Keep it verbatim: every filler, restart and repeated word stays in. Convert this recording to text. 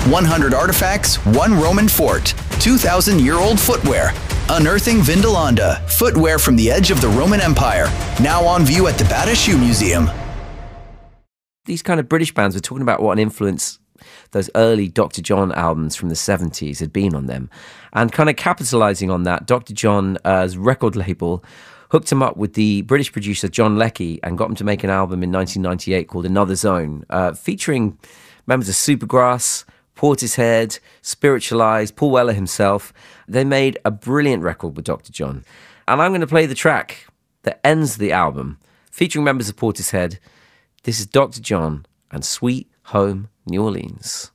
one hundred artifacts, one Roman fort, two thousand year old footwear. Unearthing Vindolanda, footwear from the edge of the Roman Empire. Now on view at the Bata Shoe Museum. These kind of British bands were talking about what an influence those early Doctor John albums from the seventies had been on them. And kind of capitalising on that, Doctor John's record label hooked him up with the British producer John Leckie and got him to make an album in nineteen ninety-eight called Another Zone, uh, featuring members of Supergrass, Portishead, Spiritualized, Paul Weller himself. They made a brilliant record with Doctor John. And I'm going to play the track that ends the album, featuring members of Portishead. This is Doctor John and Sweet Home New Orleans.